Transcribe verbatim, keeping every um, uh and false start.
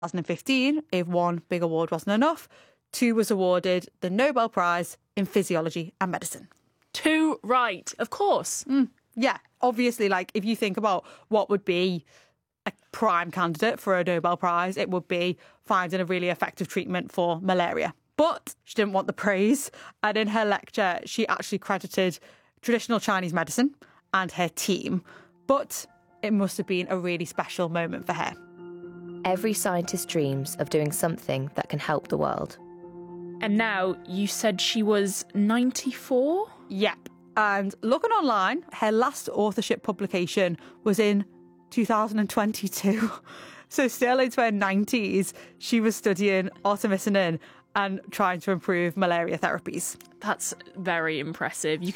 twenty fifteen, if one big award wasn't enough, Tu was awarded the Nobel Prize in Physiology and Medicine. Too right, of course. Mm, yeah, obviously, like, if you think about what would be a prime candidate for a Nobel Prize, it would be finding a really effective treatment for malaria. But she didn't want the praise, and in her lecture, she actually credited traditional Chinese medicine and her team. But it must have been a really special moment for her. Every scientist dreams of doing something that can help the world. And now, you said she was ninety-four? Yep. And looking online, her last authorship publication was in two thousand twenty-two. So still into her nineties, she was studying artemisinin and trying to improve malaria therapies. That's very impressive. You